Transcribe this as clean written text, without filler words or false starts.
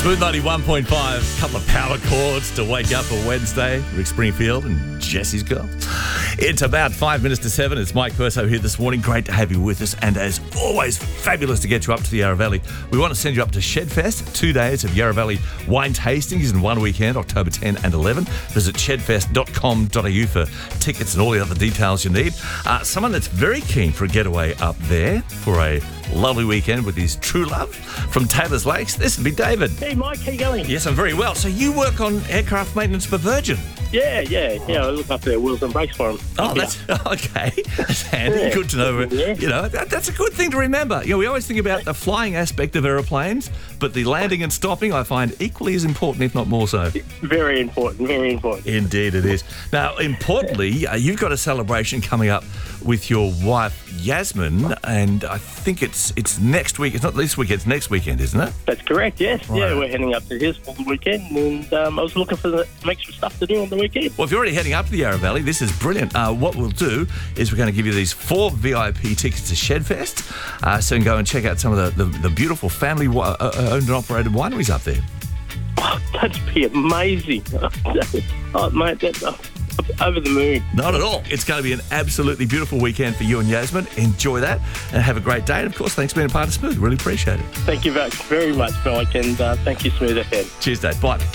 Smooth 91.5, couple of power chords to wake up for Wednesday. Rick Springfield and Jesse's Girl. It's about 5 minutes to 7. It's Mike Perso here this morning. Great to have you with us. And as always, fabulous to get you up to the Yarra Valley. We want to send you up to Shedfest, 2 days of Yarra Valley wine tastings in one weekend, October 10 and 11. Visit shedfest.com.au for tickets and all the other details you need. Someone that's very keen for a getaway up there for a lovely weekend with his true love from Taylor's Lakes. This would be David. Hey, Mike, how you going? Yes, I'm very well. So you work on aircraft maintenance for Virgin? Yeah. I look after their wheels and brakes for them. Oh, that's okay. That's handy. Yeah. Good to know. Yeah. You know, that's a good thing to remember. You know, we always think about the flying aspect of aeroplanes, but the landing and stopping I find equally as important, if not more so. Very important, very important. Indeed it is. Now, importantly, you've got a celebration coming up with your wife, Yasmin, and I think it's next week. It's not this weekend, it's next weekend, isn't it? That's correct, yes. Right. Yeah, we're heading up to his for the weekend, and I was looking for some extra stuff to do on the weekend. Well, if you're already heading up to the Yarra Valley, this is brilliant. What we'll do is we're going to give you these 4 VIP tickets to Shedfest, so you can go and check out some of the beautiful family owned and operated wineries up there. Oh, that'd be amazing. Oh, mate, that's over the moon. Not at all. It's going to be an absolutely beautiful weekend for you and Yasmin. Enjoy that and have a great day. And, of course, thanks for being a part of Smooth. Really appreciate it. Thank you very much, Mike, and thank you, Smooth FM. Cheers, Dave. Bye.